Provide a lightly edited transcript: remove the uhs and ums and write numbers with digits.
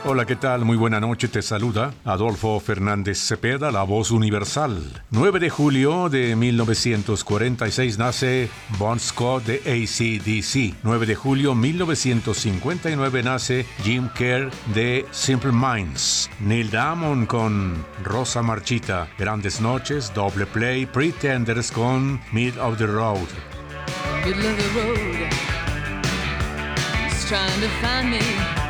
Hola, ¿qué tal? Muy buena noche, te saluda Adolfo Fernández Cepeda, la voz universal. 9 de julio de 1946 nace Bon Scott de AC/DC. 9 de julio 1959 nace Jim Kerr de Simple Minds. Neil Diamond con Rosa Marchita. Grandes noches, Doble Play, Pretenders con Middle of the Road. Middle of the road, he's trying to find me.